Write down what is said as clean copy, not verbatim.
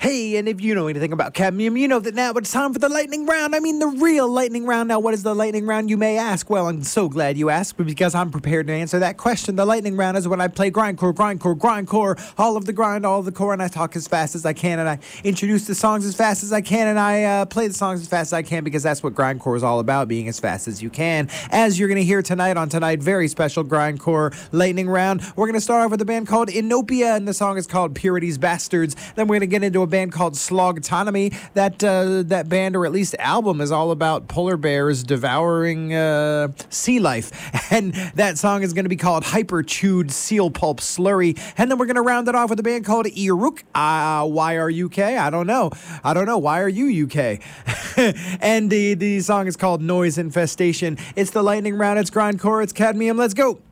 Hey, and if you know anything about cadmium, you know that now it's time for the lightning round. I mean, the real lightning round. Now, what is the lightning round, you may ask? Well, I'm so glad you asked, because I'm prepared to answer that question. The lightning round is when I play grindcore, all of the grind, all of the core, and I talk as fast as I can, and I introduce the songs as fast as I can, and I play the songs as fast as I can, because that's what grindcore is all about, being as fast as you can. As you're going to hear tonight on tonight's very special grindcore lightning round, we're going to start off with a band called Inopia, and the song is called Purity's Bastards. Then we're going to get into a band called Slogtonomy. That band, or at least album, is all about polar bears devouring sea life. And that song is going to be called Hyper Chewed Seal Pulp Slurry. And then we're going to round it off with a band called Iruk. Y-R-U-K? I don't know. Why are you UK? And the song is called Noise Infestation. It's the lightning round. It's grindcore. It's cadmium. Let's go.